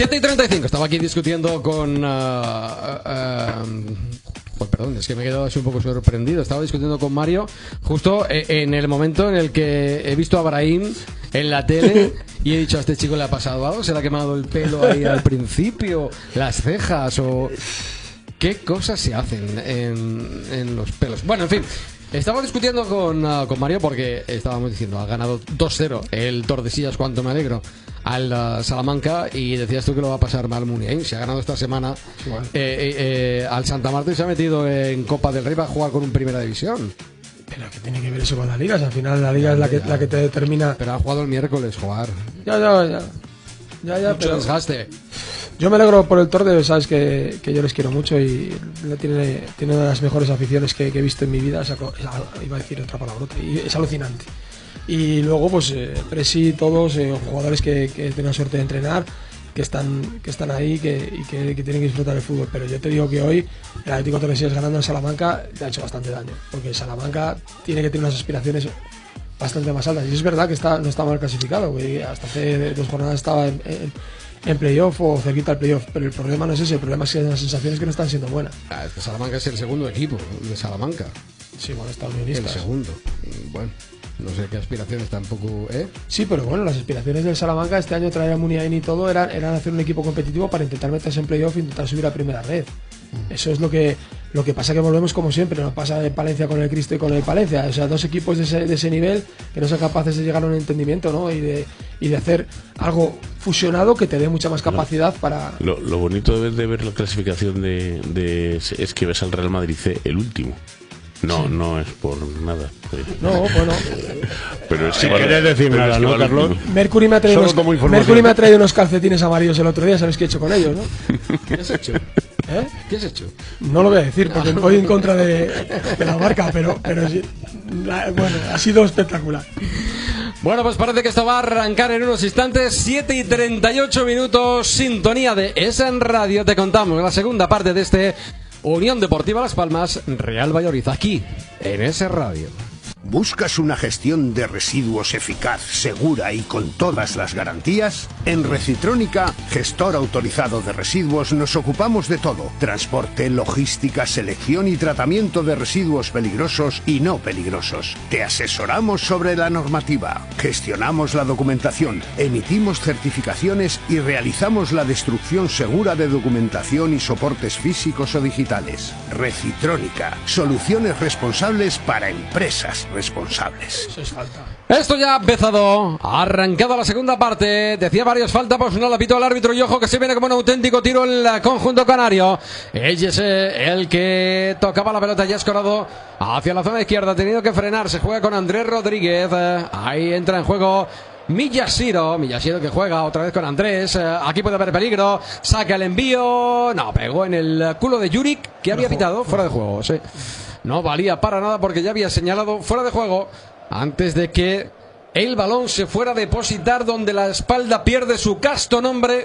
7:35, estaba aquí discutiendo con... perdón, es que me he quedado así un poco sorprendido. Estaba discutiendo con Mario justo en el momento en el que he visto a Brahim en la tele y he dicho, a este chico le ha pasado algo, se le ha quemado el pelo ahí al principio, las cejas o... ¿Qué cosas se hacen en los pelos? Bueno, en fin, estaba discutiendo con Mario porque estábamos diciendo, ha ganado 2-0 el Tordesillas, cuánto me alegro, al Salamanca, y decías tú que lo va a pasar mal Muniain. Se ha ganado esta semana al Santa Marta y se ha metido en Copa del Rey para jugar con un Primera División. Pero ¿qué tiene que ver eso con las ligas? Al final la liga es la que te determina. Pero ha jugado el miércoles, jugar. Ya, mucho pero desgaste. yo me alegro por el Torde, sabes que yo les quiero mucho y tiene una de las mejores aficiones que he visto en mi vida. Iba a decir otra palabrota, y es alucinante. Y luego pues Presi, todos jugadores que he tenido suerte de entrenar, que están ahí y que tienen que disfrutar el fútbol. Pero yo te digo que hoy el Atlético Tordesillas ganando en Salamanca le ha hecho bastante daño, porque el Salamanca tiene que tener unas aspiraciones bastante más altas, y es verdad que no está mal clasificado, porque hasta hace 2 jornadas estaba en playoff o cerquita al playoff, pero el problema no es ese, el problema es que las sensaciones que no están siendo buenas. Salamanca es el segundo equipo de Salamanca. Sí, bueno, está unionista. El segundo. Bueno, no sé qué aspiraciones tampoco, ¿eh? Sí, pero bueno, las aspiraciones del Salamanca este año, traer a Muniain y todo, eran hacer un equipo competitivo para intentar meterse en playoff e intentar subir a primera red. Eso es lo que pasa, que volvemos como siempre, nos pasa en Palencia con el Cristo y con el Palencia, o sea, dos equipos de ese nivel que no son capaces de llegar a un entendimiento, ¿no? Y de hacer algo fusionado que te dé mucha más capacidad para... Lo bonito de ver la clasificación es que ves al Real Madrid C, el último. No, sí. No es por nada. No, bueno. Pero es si quieres decir nada, ¿no, Carlos? Mercury me ha traído unos calcetines amarillos el otro día, ¿sabes qué he hecho con ellos, no? ¿Qué has hecho? ¿Eh? ¿Qué has hecho? No lo voy a decir porque voy en contra de la marca, pero sí, bueno, ha sido espectacular. Bueno, pues parece que esto va a arrancar en unos instantes. 7:38, sintonía de ESEN Radio. Te contamos la segunda parte de este Unión Deportiva Las Palmas, Real Valladolid, aquí en ESEN Radio. ¿Buscas una gestión de residuos eficaz, segura y con todas las garantías? En Recitrónica, gestor autorizado de residuos, nos ocupamos de todo: transporte, logística, selección y tratamiento de residuos peligrosos y no peligrosos. Te asesoramos sobre la normativa, gestionamos la documentación, emitimos certificaciones y realizamos la destrucción segura de documentación y soportes físicos o digitales. Recitrónica, soluciones responsables para empresas responsables. Eso es falta. Esto ya ha empezado, ha arrancado la segunda parte. Decía varios falta, pues no la pitó el árbitro, y ojo que se viene como un auténtico tiro en el conjunto canario. Es el que tocaba la pelota, ya escorado hacia la zona izquierda, ha tenido que frenar, se juega con Andrés Rodríguez, ahí entra en juego Miyashiro que juega otra vez con Andrés. Aquí puede haber peligro, saca el envío, no, pegó en el culo de Juric, que había pitado fuera de juego, sí. No valía para nada porque ya había señalado fuera de juego antes de que el balón se fuera a depositar donde la espalda pierde su casto nombre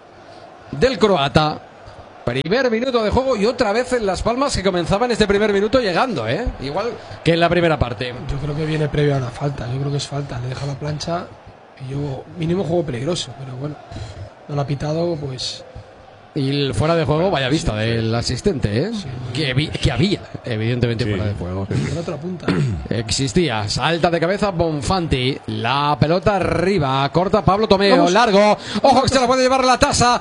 del croata. Primer minuto de juego y otra vez en Las Palmas, que comenzaba en este primer minuto llegando, igual que en la primera parte. Yo creo que viene previo a una falta, yo creo que es falta, le deja la plancha y yo mínimo juego peligroso, pero bueno, no lo ha pitado, pues... Y el fuera de juego, vaya vista del asistente, Sí, que había, evidentemente, fuera de juego. En otra punta. Existía, salta de cabeza Bonfanti, la pelota arriba, corta Pablo Tomeo, Vamos. Largo, ojo que se la puede llevar la tasa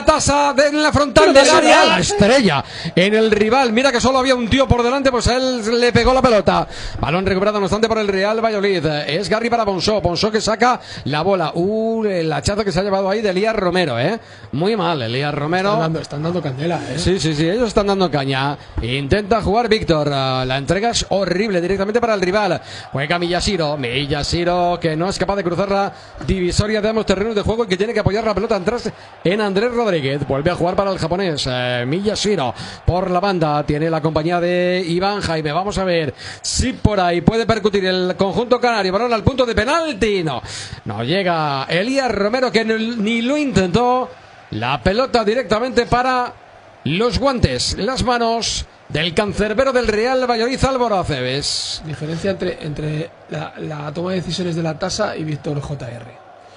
en la frontal del área, la estrella en el rival. Mira que solo había un tío por delante, pues a él le pegó la pelota. Balón recuperado no obstante por el Real Valladolid, es Garry para Bonsó que saca la bola. El hachazo que se ha llevado ahí de Elías Romero, muy mal Elías Romero. Están dando candela, Sí, ellos están dando caña. Intenta jugar Víctor, la entrega es horrible directamente para el rival. Juega Miyashiro, que no es capaz de cruzar la divisoria de ambos terrenos de juego y que tiene que apoyar la pelota atrás en Andrés Rodríguez. Vuelve a jugar para el japonés, Miyashiro por la banda, tiene la compañía de Iván Jaime. Vamos a ver si por ahí puede percutir el conjunto canario. Balón al punto de penalti, no llega Elías Romero, que ni lo intentó. La pelota directamente para los guantes, las manos del cancerbero del Real Valladolid, Álvaro Aceves. Diferencia entre la toma de decisiones de la tasa y Víctor JR.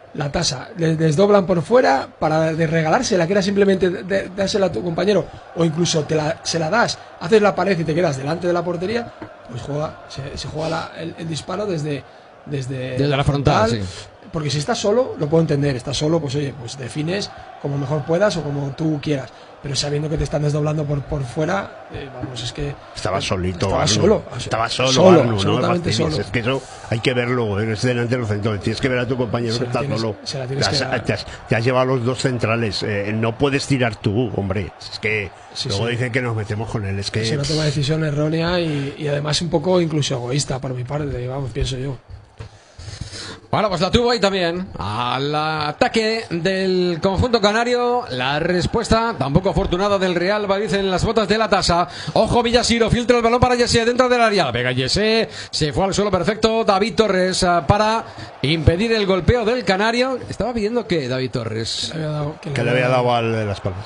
la tasa, les desdoblan por fuera para regalársela, que era simplemente dársela a tu compañero, o incluso se la das, haces la pared y te quedas delante de la portería, pues se juega el disparo desde la frontal, sí. Porque si estás solo, lo puedo entender, estás solo, pues oye, pues defines como mejor puedas o como tú quieras. Pero sabiendo que te están desdoblando por fuera, vamos, es que... Estaba solito, Estaba Arnu. solo. Estaba solo, Solo, Arnu, absolutamente no solo. Es que eso hay que verlo, eres delante de los centrales. Tienes que ver a tu compañero que está solo. Te has llevado a los dos centrales. No puedes tirar tú, hombre. Es que luego dicen que nos metemos con él. Es que... Es una toma de decisión errónea y además un poco incluso egoísta por mi parte, vamos, pienso yo. Bueno, pues la tuvo ahí también. Al ataque del conjunto canario, la respuesta tampoco afortunada del Real Valladolid en las botas de la tasa. Ojo, Villasiro, filtra el balón para Jesse dentro del área. Pega Jesse, se fue al suelo perfecto. David Torres para impedir el golpeo del canario. Estaba pidiendo que David Torres... Que le había dado al de las palmas.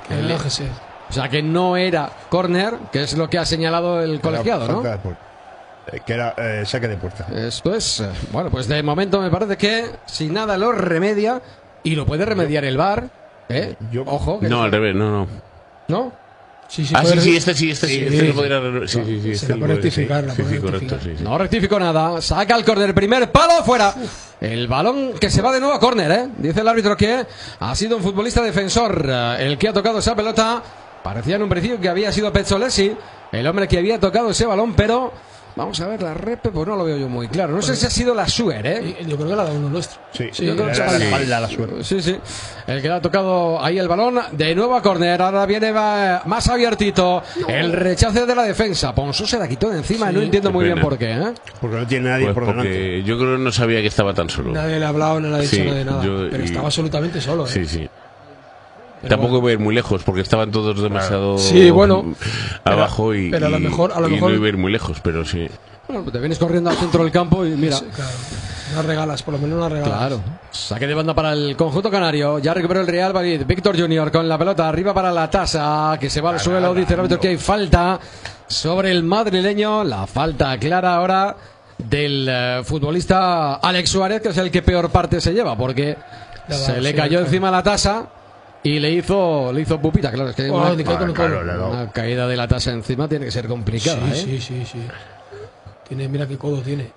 O sea, que no era córner, que es lo que ha señalado el colegiado, ¿no? Que era saque de puerta. Esto es, bueno, pues de momento me parece que si nada lo remedia, y lo puede remediar el VAR, ojo. No, al revés, no. ¿No? Sí, Este lo podría rectificar. Correcto, sí. No rectificó nada, saca el córner, primer palo fuera. El balón que se va de nuevo a córner, dice el árbitro que ha sido un futbolista defensor el que ha tocado esa pelota. Parecía en un principio que había sido Pezzolesi, el hombre que había tocado ese balón, pero... Vamos a ver la repe, pues no lo veo yo muy claro. No sé si ha sido la Suer, Yo creo que la ha dado uno nuestro. Sí, yo creo que era la espalda la Suer. Sí. El que le ha tocado ahí el balón. De nuevo a córner. Ahora viene más abiertito. El rechace de la defensa. Ponsu se la quitó de encima y no entiendo muy bien por qué. Porque no tiene nadie por delante. Porque yo creo que no sabía que estaba tan solo. Nadie le ha hablado, no le ha dicho nada de nada. Pero estaba absolutamente solo. Sí. Pero tampoco voy a ir muy lejos porque estaban todos demasiado abajo pero a lo mejor no iba a ir muy lejos, pero sí. Bueno, pues te vienes corriendo al centro del campo y mira. Sí, claro. Unas regalas, por lo menos unas regalas. Claro. Saque de banda para el conjunto canario. Ya recuperó el Real Valladolid. Víctor Junior con la pelota arriba para la tasa, que se va al suelo. Dice el árbitro que hay falta sobre el madrileño. La falta clara ahora del futbolista Alex Suárez, que es el que peor parte se lleva, porque se le cayó encima la tasa. Y le hizo pupita, claro. Es que una caída de la tasa encima tiene que ser complicada. Sí. Mira qué codo tiene.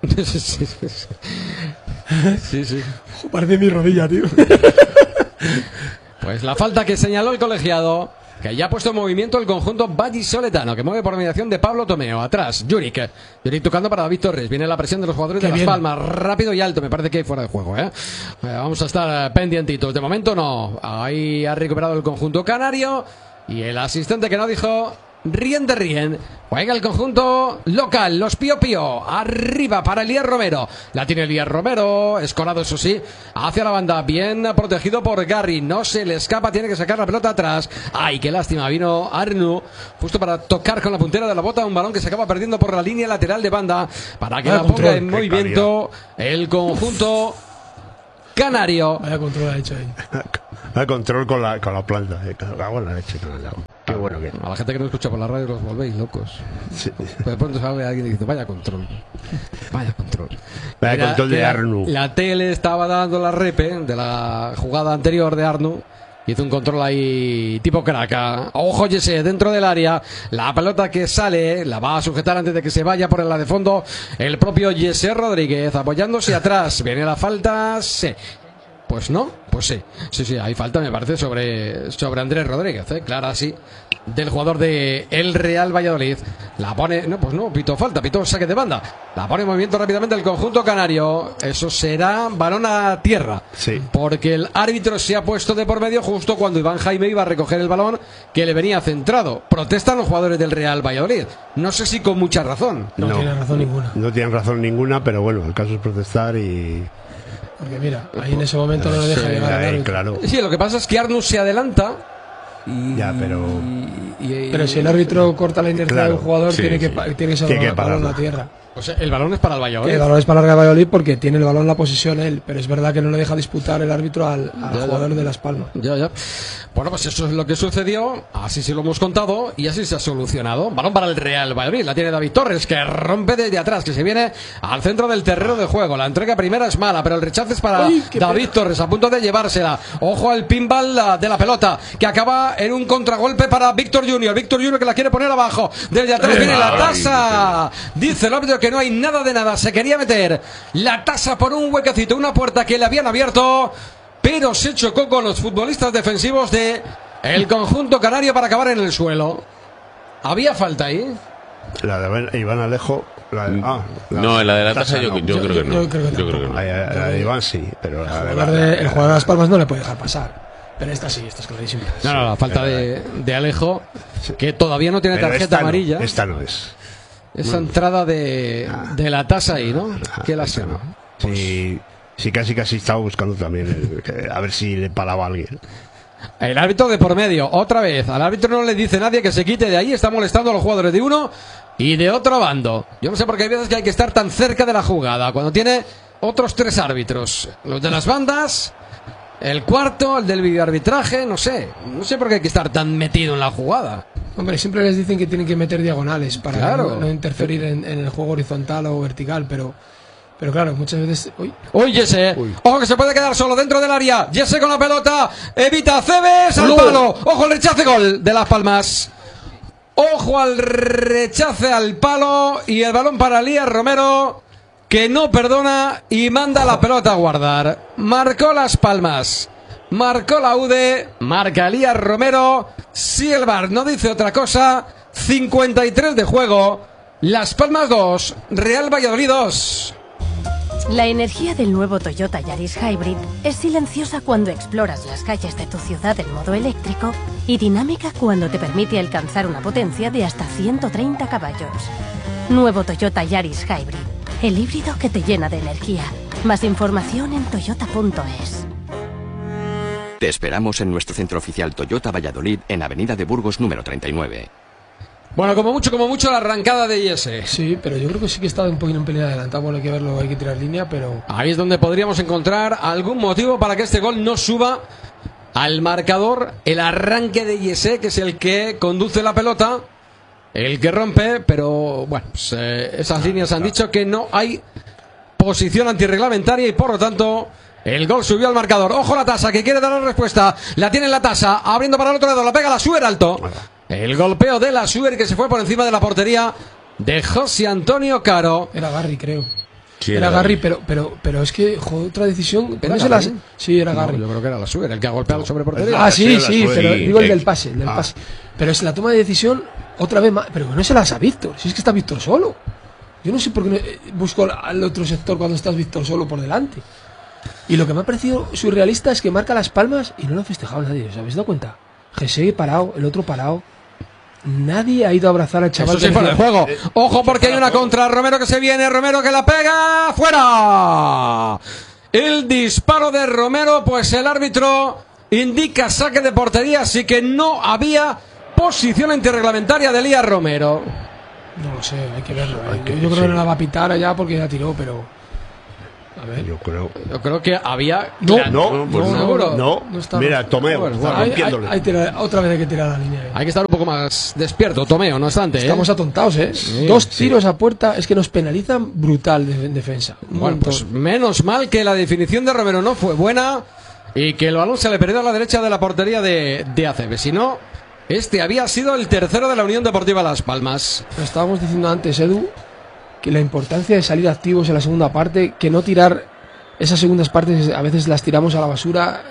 Sí. Parece mi rodilla, tío. Pues la falta que señaló el colegiado, que ya ha puesto en movimiento el conjunto vallisoletano, que mueve por mediación de Pablo Tomeo. Atrás, Juric tocando para David Torres. Viene la presión de los jugadores de Las Palmas. Rápido y alto, me parece que hay fuera de juego. Vamos a estar pendientitos. De momento no. Ahí ha recuperado el conjunto canario. Y el asistente que no dijo... Rien. Juega el conjunto local, los Pío Pío. Arriba para Elías Romero. La tiene Elías Romero. Escolado, eso sí, hacia la banda. Bien protegido por Garry. No se le escapa, tiene que sacar la pelota atrás. Ay, qué lástima. Vino Arnu justo para tocar con la puntera de la bota un balón que se acaba perdiendo por la línea lateral de banda. Para que la ponga en movimiento el conjunto canario. Vaya control ha hecho ahí. Vaya control con la planta. Cago en la leche. Qué bueno que... A la gente que no escucha por la radio los volvéis locos. Sí. Pues de pronto sale alguien y dice, vaya control. Vaya control de Arnu. La tele estaba dando la repe de la jugada anterior de Arnu. Hizo un control ahí tipo craca. Ojo, Jesse, dentro del área. La pelota que sale la va a sujetar antes de que se vaya por la de fondo el propio Jesse Rodríguez, apoyándose atrás. Viene la falta. Sí. Pues no, pues sí, hay falta, me parece, sobre Andrés Rodríguez, clara, sí, del jugador de el Real Valladolid. La pone, pitó falta, pitó saque de banda. La pone en movimiento rápidamente el conjunto canario. Eso será balón a tierra. Sí. Porque el árbitro se ha puesto de por medio justo cuando Iván Jaime iba a recoger el balón que le venía centrado. Protestan los jugadores del Real Valladolid. No sé si con mucha razón. No tienen razón ninguna. No tienen razón ninguna, pero bueno, el caso es protestar y... Porque mira, ahí en ese momento no le deja llegar al árbitro. Claro. Sí, lo que pasa es que Arnu se adelanta y... Ya, pero si el árbitro corta la inercia de un jugador, tiene que salvar la tierra. Pues el balón es para el Valladolid. El balón es para el Valladolid porque tiene el balón en la posesión él, pero es verdad que no le deja disputar el árbitro al jugador de Las Palmas. Ya. Bueno, pues eso es lo que sucedió, así se lo hemos contado y así se ha solucionado. Balón para el Real Valladolid, la tiene David Torres, que rompe desde atrás, que se viene al centro del terreno de juego. La entrega primera es mala, pero el rechace es para David Torres, a punto de llevársela. Ojo al pinball de la pelota, que acaba en un contragolpe para Víctor Junior. Víctor Junior que la quiere poner abajo. Desde atrás viene la tasa. Dice el árbitro que no hay nada de nada. Se quería meter la tasa por un huequecito, una puerta que le habían abierto, pero se chocó con los futbolistas defensivos de el conjunto canario para acabar en el suelo. ¿Había falta ahí? La de Iván Alejo. No, en la de la tasa yo creo que no. Yo creo que no. La de Iván sí, pero El jugador de Las Palmas no le puede dejar pasar. Pero esta sí, esta es clarísima. No, la falta de Alejo, que todavía no tiene pero tarjeta amarilla. Esta no es. Esa entrada de la tasa ahí, ¿no? Qué lástima. Sí, casi estaba buscando también a ver si le paraba a alguien. El árbitro de por medio, otra vez. Al árbitro no le dice nadie que se quite de ahí. Está molestando a los jugadores de uno y de otro bando. Yo no sé por qué hay veces que hay que estar tan cerca de la jugada cuando tiene otros 3 árbitros. Los de las bandas, el cuarto, el del videoarbitraje, no sé por qué hay que estar tan metido en la jugada. Hombre, siempre les dicen que tienen que meter diagonales para Claro. no interferir en el juego horizontal o vertical, pero claro, muchas veces... Uy, Jesse, ojo que se puede quedar solo dentro del área. Jesse con la pelota, evita Cebes al palo. Ojo el rechace, gol de Las Palmas. Ojo al rechace al palo y el balón para Elías Romero, que no perdona y manda la pelota a guardar. Marcó Las Palmas, marcó la UDE, marca Elías Romero. Si el VAR no dice otra cosa, 53 de juego. Las Palmas 2, Real Valladolid 2. La energía del nuevo Toyota Yaris Hybrid es silenciosa cuando exploras las calles de tu ciudad en modo eléctrico y dinámica cuando te permite alcanzar una potencia de hasta 130 caballos. Nuevo Toyota Yaris Hybrid, el híbrido que te llena de energía. Más información en toyota.es. Te esperamos en nuestro centro oficial Toyota Valladolid en Avenida de Burgos número 39. Bueno, como mucho la arrancada de Jesse. Sí, pero yo creo que sí que está un poquito en pelín adelantado. Bueno, hay que verlo, hay que tirar línea, pero... Ahí es donde podríamos encontrar algún motivo para que este gol no suba al marcador. El arranque de Jesse, que es el que conduce la pelota, el que rompe, pero bueno, pues, esas líneas han dicho que no hay posición antirreglamentaria y por lo tanto el gol subió al marcador. Ojo la tasa, que quiere dar la respuesta. La tiene en la tasa, abriendo para el otro lado, la pega la Suer alto. El golpeo de la Suer, que se fue por encima de la portería de José Antonio Caro. Era Garry, creo. Sí, era Garry, pero es que otra decisión... ¿Era no se Garry? Sí, era Garry. No, yo creo que era la Suer, el que ha golpeado sobre portería. Ah, sí, Sí, pero sí. digo el del pase, Pero es la toma de decisión otra vez más. Pero no se la das a Víctor, si es que está Víctor solo. Yo no sé por qué no, busco al otro sector cuando estás Víctor solo por delante. Y lo que me ha parecido surrealista es que marca Las Palmas y no lo ha festejado nadie. ¿Os habéis dado cuenta? Jesse parado, el otro parado. Nadie ha ido a abrazar al chaval. Eso sí, fuera de juego. Ojo porque hay una contra. Romero que se viene. Romero que la pega. ¡Fuera! El disparo de Romero. Pues el árbitro indica saque de portería. Así que no había posición antirreglamentaria de Elías Romero. No lo sé, hay que verlo. Yo creo que no la va a pitar allá porque ya tiró, pero... A ver. Yo creo que había... No, pues seguro. No, está. mira, Tomeo, Bueno, está Hay- rompiéndole. otra vez hay que tirar la línea. Hay que estar un poco más despierto, Tomeo, no obstante. Estamos atontados, ¿eh? Sí, 2 tiros a puerta, es que nos penalizan brutal en defensa. Un Bueno, montón. pues menos mal que la definición de Romero no fue buena y que el balón se le perdió a la derecha de la portería de Acebe. Si no, este había sido el tercero de la Unión Deportiva Las Palmas. Lo estábamos diciendo antes, Edu, que la importancia de salir activos en la segunda parte, que no tirar esas segundas partes, a veces las tiramos a la basura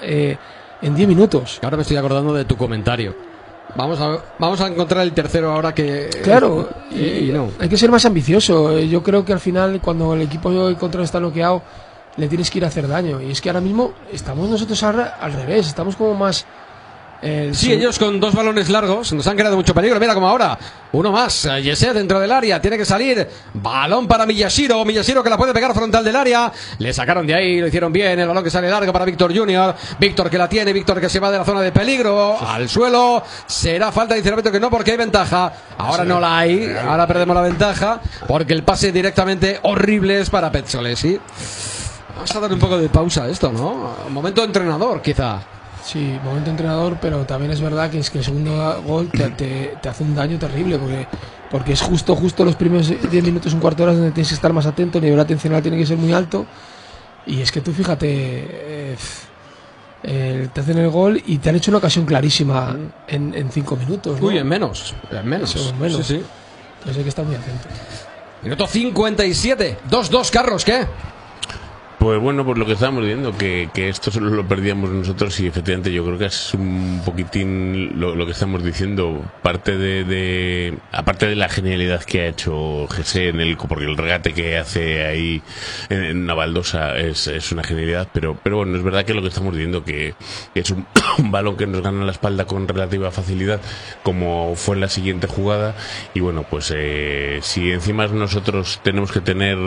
en 10 minutos. Ahora me estoy acordando de tu comentario. Vamos a encontrar el tercero ahora que... Claro, y no. hay que ser más ambicioso. Yo creo que al final, cuando el equipo contrario está noqueado, le tienes que ir a hacer daño. Y es que ahora mismo estamos nosotros al revés, estamos como más Sí, ellos con 2 balones largos nos han creado mucho peligro. Mira como ahora, uno más, Yese dentro del área, tiene que salir, balón para Miyashiro que la puede pegar frontal del área, le sacaron de ahí, lo hicieron bien, el balón que sale largo para Víctor Junior, Víctor que la tiene, Víctor que se va de la zona de peligro, al suelo, será falta, dice el árbitro que no porque hay ventaja, ahora no la hay, ahora perdemos la ventaja, porque el pase directamente horrible es para Pezzolesi. Vamos a darle un poco de pausa a esto, ¿no? Momento de entrenador, quizá. Sí, momento entrenador, pero también es verdad que el segundo gol te hace un daño terrible, porque es justo los primeros 10 minutos, un cuarto de hora donde tienes que estar más atento, el nivel atencional tiene que ser muy alto, y es que tú fíjate, te hacen el gol y te han hecho una ocasión clarísima en 5 minutos, ¿no? Uy, en menos. Sí. Entonces hay que estar muy atento. Minuto 57, 2-2, Carlos, ¿qué? Pues bueno, por lo que estábamos viendo, que esto solo lo perdíamos nosotros y efectivamente yo creo que es un poquitín lo que estamos diciendo, aparte de la genialidad que ha hecho Jesse porque el regate que hace ahí en una baldosa es una genialidad, pero bueno, es verdad que lo que estamos diciendo que es un balón que nos gana la espalda con relativa facilidad, como fue en la siguiente jugada, y bueno, pues si encima nosotros tenemos que tener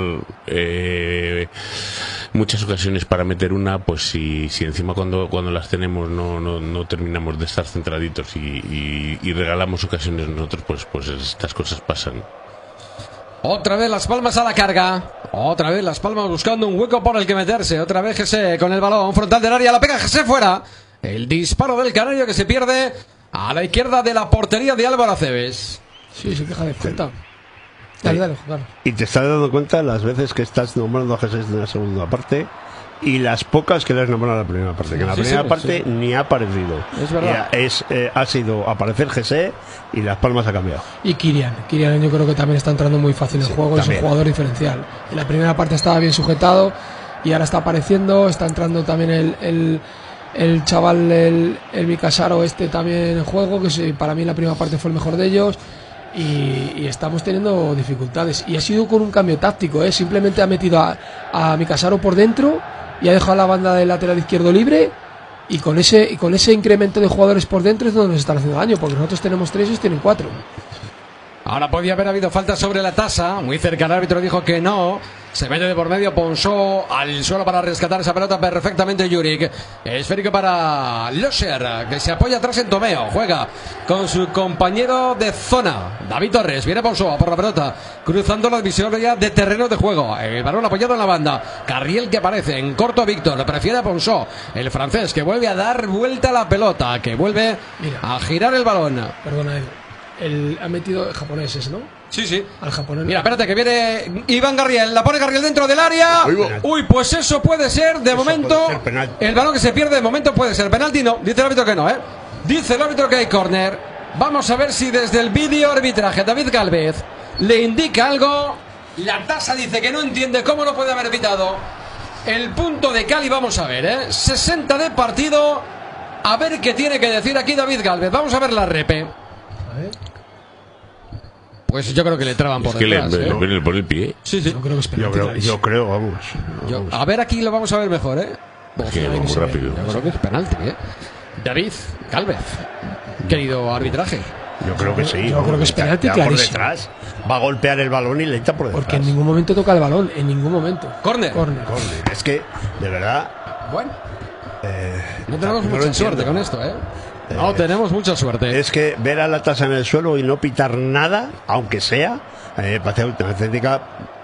muchas ocasiones para meter una, pues si encima cuando las tenemos no terminamos de estar centraditos y regalamos ocasiones nosotros, pues estas cosas pasan. Otra vez Las Palmas a la carga, otra vez Las Palmas buscando un hueco por el que meterse, otra vez Jesse con el balón frontal del área, la pega Jesse fuera, el disparo del Canario que se pierde a la izquierda de la portería de Álvaro Aceves. Sí, se queja de falta. Dale, jugar. Y te estás dando cuenta las veces que estás nombrando a Jesús en la segunda parte y las pocas que le has nombrado en la primera parte, que en la primera parte ni ha aparecido. Es verdad. Ha sido aparecer Jesús y Las Palmas ha cambiado. Y Kirian yo creo que también está entrando muy fácil en el juego, también. Es un jugador diferencial. En la primera parte estaba bien sujetado y ahora está apareciendo, está entrando también el chaval, el Mikasaro también en juego, que para mí en la primera parte fue el mejor de ellos. Y estamos teniendo dificultades y ha sido con un cambio táctico, simplemente ha metido a Mikasaro por dentro y ha dejado la banda del lateral izquierdo libre, y con ese incremento de jugadores por dentro es donde nos están haciendo daño, porque nosotros tenemos 3 y ellos tienen 4. Ahora podía haber habido falta sobre la tasa, muy cerca el árbitro dijo que no, se mete de por medio Ponsó al suelo para rescatar esa pelota perfectamente Juric, esférico para Loser, que se apoya atrás en Tomeo, juega con su compañero de zona, David Torres, viene Ponsó a por la pelota, cruzando la divisoria de terreno de juego, el balón apoyado en la banda, Carriel que aparece en corto, Víctor, prefiere a Ponsó, el francés que vuelve a dar vuelta a la pelota, que vuelve a girar el balón. Perdona, ha metido japoneses, ¿no? Sí. Al japonés. Mira, espérate, que viene Iván Garriel. La pone Garriel dentro del área. Uy, pues eso puede ser, de momento. El balón que se pierde, de momento puede ser penalti. No, dice el árbitro que no, ¿eh? Dice el árbitro que hay córner. Vamos a ver si desde el vídeo arbitraje David Gálvez le indica algo. La tasa dice que no entiende cómo no puede haber pitado el punto de Cali. Vamos a ver, ¿eh? 60 de partido. A ver qué tiene que decir aquí David Gálvez. Vamos a ver la repe. A ver. Pues yo creo que le traban por detrás. Le ponen por el pie. Sí. Yo creo que es penalti. Yo creo, vamos. A ver, aquí lo vamos a ver mejor, ¿eh? Que va muy rápido. Yo creo que es penalti, ¿eh? David Gálvez, querido arbitraje. Yo creo que sí. Yo creo que es penalti clarísimo. Por detrás. Va a golpear el balón y le echa por detrás. Porque en ningún momento toca el balón, en ningún momento. Corner. Es que, de verdad. Bueno. No tenemos mucha suerte con esto, ¿eh? No tenemos mucha suerte. Es que ver a la tasa en el suelo y no pitar nada, aunque sea, parece auténtica.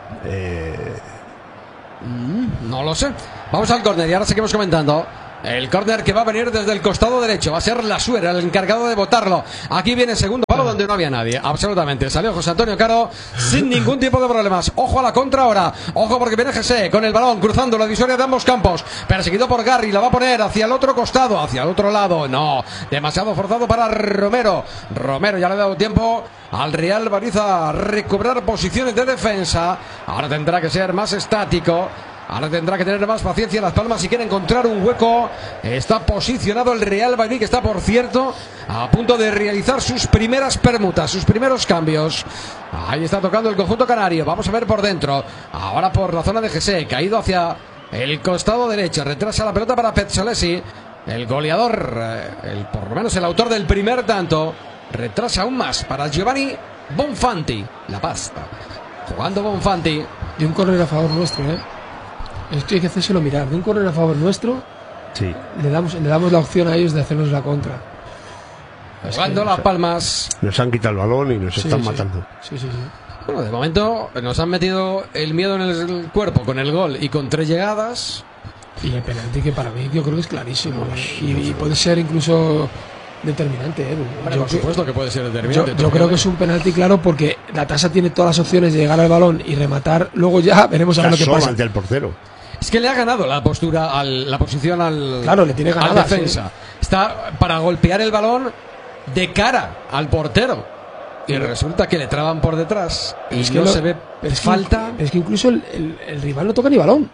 No lo sé. Vamos al córner y ahora seguimos comentando. El córner que va a venir desde el costado derecho. Va a ser la Suera el encargado de botarlo. Aquí viene el segundo palo donde no había nadie. Absolutamente. Salió José Antonio Caro sin ningún tipo de problemas. Ojo a la contra ahora. Ojo porque viene Jesse con el balón cruzando la divisoria de ambos campos. Perseguido por Garry. La va a poner hacia el otro costado. Hacia el otro lado. No. Demasiado forzado para Romero. Romero ya le ha dado tiempo al Real Madrid a recobrar posiciones de defensa. Ahora tendrá que ser más estático. Ahora tendrá que tener más paciencia Las Palmas si quiere encontrar un hueco. Está posicionado el Real Madrid, que está, por cierto, a punto de realizar sus primeras permutas, sus primeros cambios. Ahí está tocando el conjunto canario. Vamos a ver por dentro. Ahora por la zona de Jesse, caído hacia el costado derecho. Retrasa la pelota para Pezzolesi. El goleador, por lo menos el autor del primer tanto, retrasa aún más para Giovanni Bonfanti. La pasta. Jugando Bonfanti. Y un córner a favor nuestro, ¿eh? Es que hay que hacérselo mirar. De un córner a favor nuestro, Sí. le damos la opción a ellos de hacernos la contra. Jugando Las Palmas. Nos han quitado el balón y nos están Sí. matando. Sí, sí, sí. Bueno, de momento nos han metido el miedo en el cuerpo con el gol y con 3 llegadas. Y el penalti, que para mí yo creo que es clarísimo, ¿eh? Y puede ser incluso determinante, ¿eh? Hombre, por supuesto que puede ser determinante. Yo creo que es un penalti claro, porque la Tasa tiene todas las opciones de llegar al balón y rematar. Luego ya veremos a ver lo que Está solo pasa. ante el portero. Es que le ha ganado la postura, la posición al, Claro, le tiene al ganada, defensa. Está para golpear el balón de cara al portero. Y resulta que le traban por detrás. Y Es que no lo- se ve pero es que- falta. Es que incluso el rival no toca ni balón.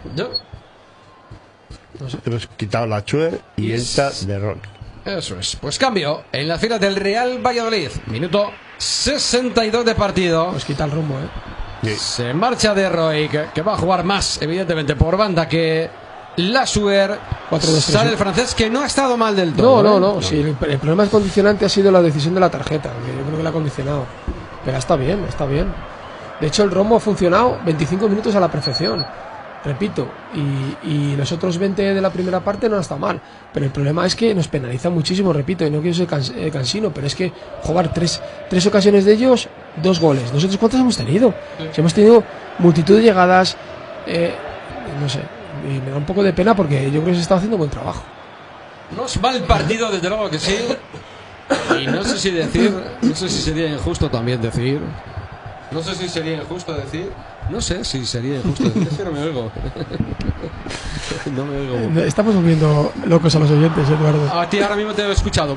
Hemos quitado la Chue y entra de Rock. Eso es. Pues cambio en las filas del Real Valladolid. Minuto 62 de partido. Pues quita el rumbo, ¿eh? Sí. Se marcha de Roy, que va a jugar más, evidentemente, por banda que Lassuer. 4-2-3. Sale el francés, que no ha estado mal del todo. No. Sí, el problema condicionante ha sido la decisión de la tarjeta, que yo creo que la ha condicionado. Pero está bien, está bien. De hecho, el rombo ha funcionado 25 minutos a la perfección. Repito, y los otros 20 de la primera parte no han estado mal. Pero el problema es que nos penaliza muchísimo, repito, y no quiero ser cansino, pero es que jugar tres ocasiones de ellos, 2 goles. ¿Nosotros cuántos hemos tenido? Si hemos tenido multitud de llegadas, no sé, y me da un poco de pena porque yo creo que se está haciendo buen trabajo. No es mal partido, desde luego que sí. Y no sé si sería injusto también decir. No sé si sería injusto decir. Es que no me oigo. No me oigo. Estamos volviendo locos a los oyentes, Eduardo. A ti ahora mismo te he escuchado.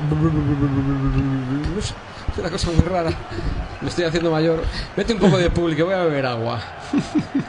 Es una cosa muy rara. Me estoy haciendo mayor. Vete un poco de público, voy a beber agua.